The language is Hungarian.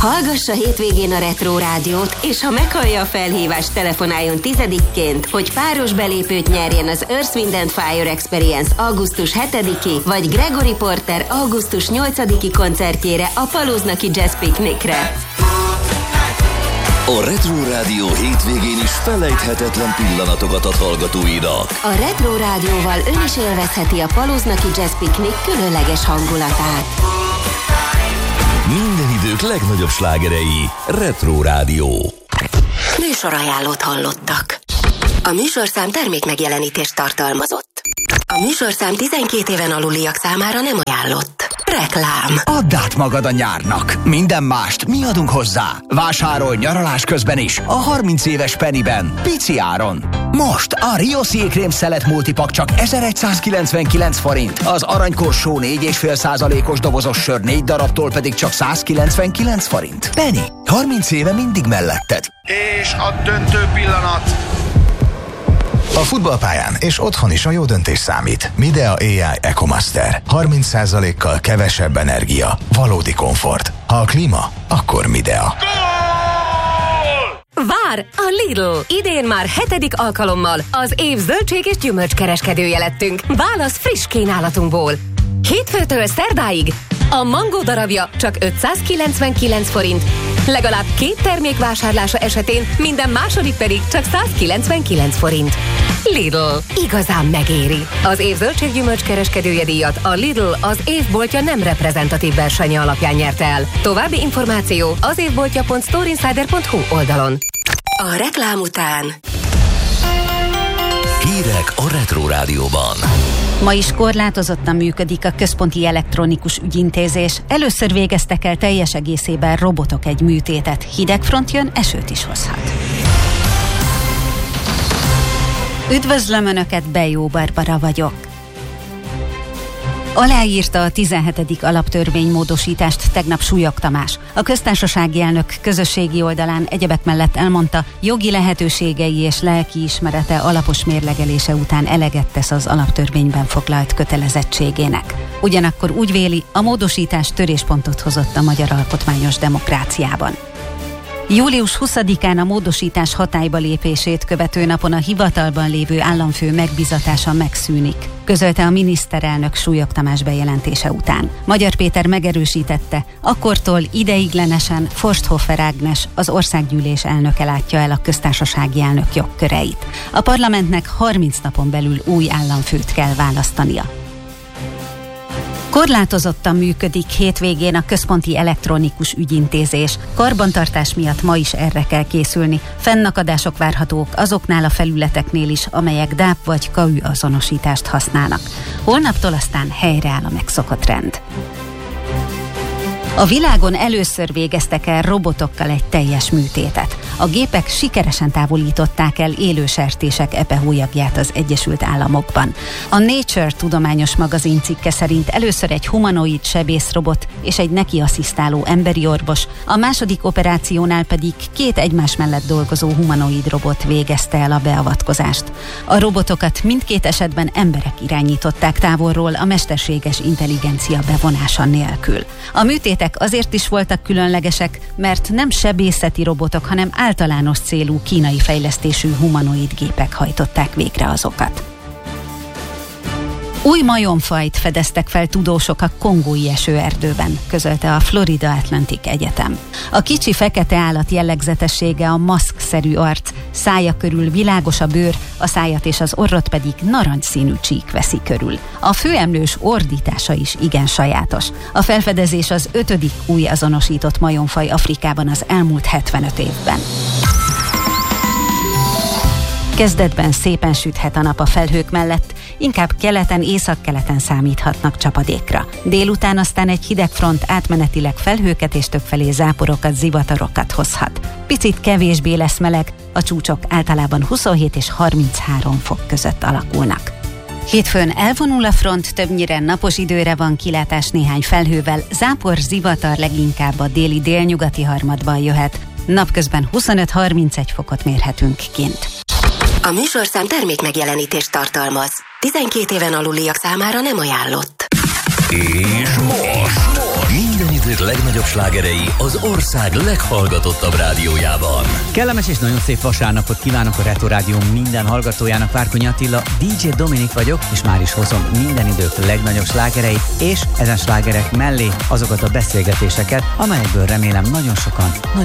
Hallgassa hétvégén a Retro Rádiót, és ha meghallja a felhívást, telefonáljon 10-ként, hogy páros belépőt nyerjen az Earth, Wind & Fire Experience augusztus 7-i, vagy Gregory Porter augusztus 8-i koncertjére a Palóznaki Jazz Picnicre. A Retro Rádió hétvégén is felejthetetlen pillanatokat ad hallgatóinak. A Retro Rádióval ön is élvezheti a Palóznaki Jazz Picnic különleges hangulatát. Minden idők legnagyobb slágerei. Retro Rádió. Műsorajánlót hallottak. A műsorszám termékmegjelenítést tartalmazott. A műsorszám 12 éven aluliak számára nem ajánlott. Reklám. Add át magad a nyárnak. Minden mást mi adunk hozzá. Vásárolj nyaralás közben is a 30 éves Pennyben. Pici áron. Most a Rio Székrém szelet multipak csak 1199 forint. Az aranykorsó 4,5%-os dobozos sör 4 darabtól pedig csak 199 forint. Penny. 30 éve mindig melletted. És a döntő pillanat. A futballpályán és otthon is a jó döntés számít. Midea AI EcoMaster. 30%-kal kevesebb energia. Valódi komfort. Ha a klíma, akkor Midea. Vár! A Lidl! Idén már 7. alkalommal az év zöldség és gyümölcskereskedője lettünk. Válasz friss kínálatunkból. Hétfőtől szerdáig a mangó darabja csak 599 forint. Legalább 2 termék vásárlása esetén minden második pedig csak 199 forint. Lidl. Igazán megéri. Az év zöldséggyümölcs kereskedője díjat a Lidl az évboltja nem reprezentatív versenye alapján nyerte el. További információ az évboltja.storeinsider.hu oldalon. A reklám után Hírek a Retro Rádióban. Ma is korlátozottan működik a központi elektronikus ügyintézés. Először végeztek el teljes egészében robotok egy műtétet. Hidegfront jön, esőt is hozhat. Üdvözlöm Önöket, Bejó Barbara vagyok. Aláírta a 17. alaptörvénymódosítást tegnap Súlyog Tamás. A köztársasági elnök közösségi oldalán egyebek mellett elmondta, jogi lehetőségei és lelkiismerete alapos mérlegelése után eleget tesz az alaptörvényben foglalt kötelezettségének. Ugyanakkor úgy véli, a módosítás töréspontot hozott a magyar alkotmányos demokráciában. Július 20-án a módosítás hatályba lépését követő napon a hivatalban lévő államfő megbízatása megszűnik, közölte a miniszterelnök Súlyog Tamás bejelentése után. Magyar Péter megerősítette, akkortól ideiglenesen Forsthofer Ágnes, az országgyűlés elnöke látja el a köztársasági elnök jogköreit. A parlamentnek 30 napon belül új államfőt kell választania. Korlátozottan működik hétvégén a központi elektronikus ügyintézés. Karbantartás miatt ma is erre kell készülni. Fennakadások várhatók azoknál a felületeknél is, amelyek DAP vagy KAÜ azonosítást használnak. Holnaptól aztán helyreáll a megszokott rend. A világon először végeztek el robotokkal egy teljes műtétet. A gépek sikeresen távolították el élő sertések epehólyagját az Egyesült Államokban. A Nature tudományos magazin cikke szerint először egy humanoid sebészrobot és egy neki asszisztáló emberi orvos, a második operációnál pedig 2 egymás mellett dolgozó humanoid robot végezte el a beavatkozást. A robotokat mindkét esetben emberek irányították távolról a mesterséges intelligencia bevonása nélkül. A műtétek azért is voltak különlegesek, mert nem sebészeti robotok, hanem általános célú kínai fejlesztésű humanoid gépek hajtották végre azokat. Új majomfajt fedeztek fel tudósok a kongói esőerdőben, közölte a Florida Atlantic Egyetem. A kicsi fekete állat jellegzetessége a maszkszerű arc, szája körül világos a bőr, a szájat és az orrot pedig narancsszínű csík veszi körül. A főemlős ordítása is igen sajátos. A felfedezés az 5. új azonosított majomfaj Afrikában az elmúlt 75 évben. Kezdetben szépen süthet a nap a felhők mellett, inkább keleten, északkeleten számíthatnak csapadékra. Délután aztán egy hidegfront átmenetileg felhőket és többfelé záporokat, zivatarokat hozhat. Picit kevésbé lesz meleg, a csúcsok általában 27 és 33 fok között alakulnak. Hétfőn elvonul a front, többnyire napos időre van kilátás néhány felhővel, zápor, zivatar leginkább a déli délnyugati harmadban jöhet. Napközben 25-31 fokot mérhetünk kint. A műsorszám termékmegjelenítést tartalmaz. 12 éven aluliak számára nem ajánlott. És most minden idők legnagyobb slágerei az ország leghallgatottabb rádiójában. Kellemes és nagyon szép vasárnapot kívánok a Retro Rádió minden hallgatójának. Várkonyi Attila, DJ Dominik vagyok, és már is hozom minden idők legnagyobb slágereit, és ezen slágerek mellé azokat a beszélgetéseket, amelyekből remélem nagyon sokan nagyon